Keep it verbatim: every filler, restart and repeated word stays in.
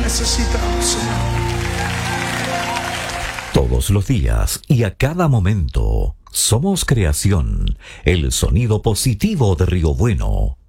necesitamos, Señor. Todos los días y a cada momento somos creación, el sonido positivo de Río Bueno.